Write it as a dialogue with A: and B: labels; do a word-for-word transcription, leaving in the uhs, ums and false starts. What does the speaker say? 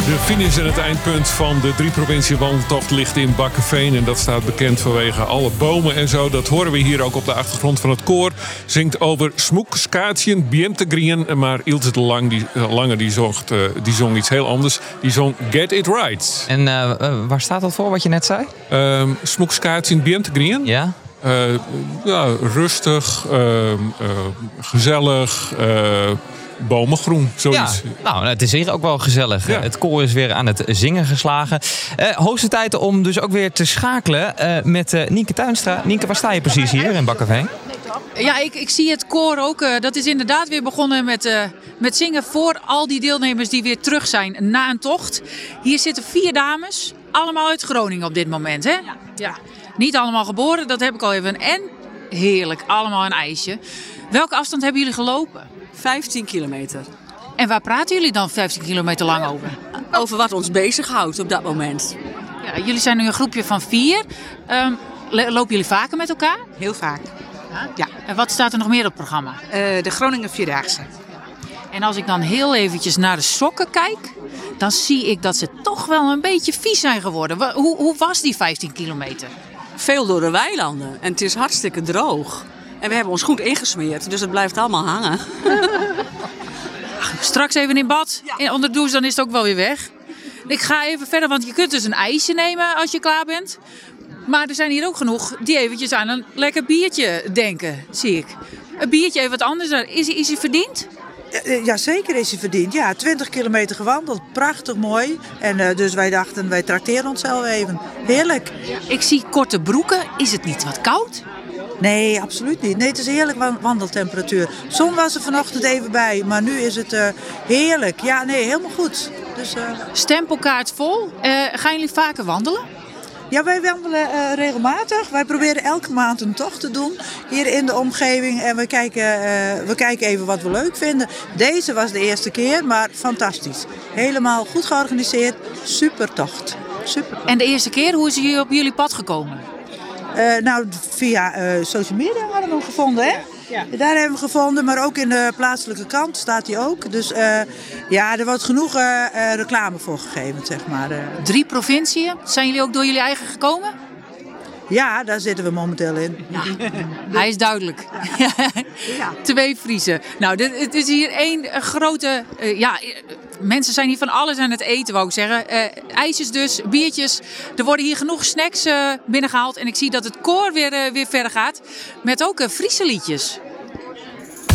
A: De finish en het eindpunt van de drie provincie wandeltocht ligt in Bakkeveen. En dat staat bekend vanwege alle bomen en zo. Dat horen we hier ook op de achtergrond van het koor. Zingt over smoek, skaatjen, biemtegrien. Maar Ilse de Lang, die, Lange die, zocht, uh, die zong iets heel anders. Die zong Get It Right.
B: En uh, uh, waar staat dat voor, wat je net zei?
A: Uh, smoek, skaatjen, biemtegrien.
B: Ja.
A: Uh, ja, rustig, uh, uh, gezellig... Uh, bomengroen, zoiets.
B: Ja, nou, het is hier ook wel gezellig. Ja. Het koor is weer aan het zingen geslagen. Uh, hoogste tijd om dus ook weer te schakelen uh, met uh, Nienke Tuinstra. Nienke, waar sta je precies hier in Bakkeveen?
C: Ja, ik, ik zie het koor ook. Uh, dat is inderdaad weer begonnen met, uh, met zingen voor al die deelnemers die weer terug zijn na een tocht. Hier zitten vier dames, allemaal uit Groningen op dit moment, hè? Ja. Ja. Niet allemaal geboren, dat heb ik al even. En heerlijk, allemaal een ijsje. Welke afstand hebben jullie gelopen?
D: vijftien kilometer.
C: En waar praten jullie dan vijftien kilometer lang over?
D: Over wat ons bezighoudt op dat moment.
C: Ja, jullie zijn nu een groepje van vier. Um, lopen jullie vaker met elkaar?
E: Heel vaak.
C: Ja? Ja. En wat staat er nog meer op het programma?
E: Uh, de Groningen Vierdaagse.
C: En als ik dan heel eventjes naar de sokken kijk, dan zie ik dat ze toch wel een beetje vies zijn geworden. Hoe, hoe was die vijftien kilometer?
D: Veel door de weilanden. En het is hartstikke droog. En we hebben ons goed ingesmeerd, dus het blijft allemaal hangen.
C: Straks even in bad, ja. Onder de douche, dan is het ook wel weer weg. Ik ga even verder, want je kunt dus een ijsje nemen als je klaar bent. Maar er zijn hier ook genoeg die eventjes aan een lekker biertje denken, zie ik. Een biertje even wat anders. Is, is hij verdiend?
F: Ja, zeker is hij verdiend. Ja, twintig kilometer gewandeld. Prachtig mooi. En uh, dus wij dachten, wij trakteren onszelf even. Heerlijk.
C: Ik zie korte broeken. Is het niet wat koud?
F: Nee, absoluut niet. Nee, het is heerlijk wandeltemperatuur. Zon was er vanochtend even bij, maar nu is het uh, heerlijk. Ja, nee, helemaal goed. Dus, uh...
C: Stempelkaart vol. Uh, gaan jullie vaker wandelen?
F: Ja, wij wandelen uh, regelmatig. Wij proberen elke maand een tocht te doen hier in de omgeving. En we kijken, uh, we kijken even wat we leuk vinden. Deze was de eerste keer, maar fantastisch. Helemaal goed georganiseerd. Super tocht. Super.
C: En de eerste keer, hoe is hij op jullie pad gekomen?
F: Uh, nou, via uh, social media hadden we hem gevonden, hè? Ja. Daar hebben we hem gevonden, maar ook in de plaatselijke krant staat hij ook. Dus uh, ja, er wordt genoeg uh, uh, reclame voor gegeven, zeg maar. Uh.
C: Drie provinciën. Zijn jullie ook door jullie eigen gekomen?
F: Ja, daar zitten we momenteel in.
C: Ja. Hij is duidelijk. Ja. Twee Friesen. Nou, dit, het is hier één grote... Uh, ja, mensen zijn hier van alles aan het eten, wou ik zeggen. Uh, ijsjes dus, biertjes. Er worden hier genoeg snacks uh, binnengehaald. En ik zie dat het koor weer, uh, weer verder gaat. Met ook uh, Friese liedjes.